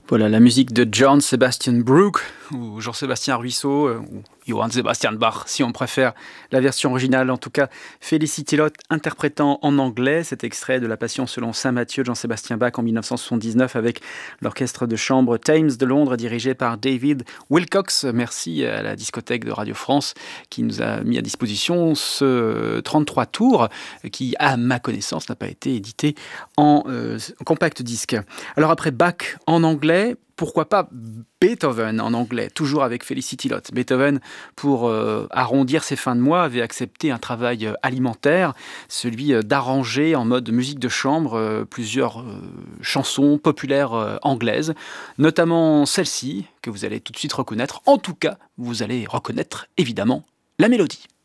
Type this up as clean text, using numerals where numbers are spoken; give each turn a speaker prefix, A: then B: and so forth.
A: Voilà la musique de John Sebastian Bach, ou Jean-Sébastien Ruisseau, ou Johann Sebastian Bach, si on préfère la version originale. En tout cas, Felicity Lott interprétant en anglais cet extrait de La Passion selon saint Matthieu de Jean-Sébastien Bach en 1979 avec l'orchestre de chambre Thames de Londres dirigé par David Wilcox. Merci à la discothèque de Radio France qui nous a mis à disposition ce 33 tours qui, à ma connaissance, n'a pas été édité en compact disque. Alors après Bach en anglais, pourquoi pas Beethoven en anglais, toujours avec Felicity Lott. Beethoven, pour arrondir ses fins de mois, avait accepté un travail alimentaire, celui d'arranger en mode musique de chambre plusieurs chansons populaires anglaises, notamment celle-ci, que vous allez tout de suite reconnaître. En tout cas, vous allez reconnaître évidemment la mélodie.